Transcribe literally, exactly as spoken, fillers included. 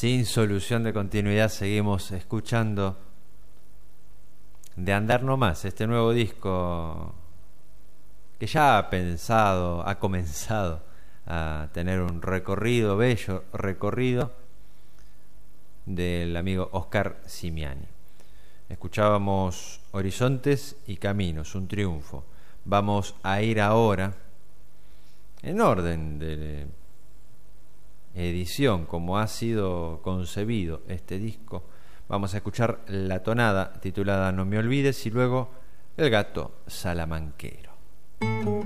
sin solución de continuidad, seguimos escuchando De Andar No Más, este nuevo disco que ya ha pensado, ha comenzado a tener un recorrido, bello recorrido, del amigo Oscar Simiani. Escuchábamos Horizontes y Caminos, un triunfo. Vamos a ir ahora, en orden de edición, como ha sido concebido este disco, vamos a escuchar La Tonada, titulada No Me Olvides, y luego El Gato Salamanquero.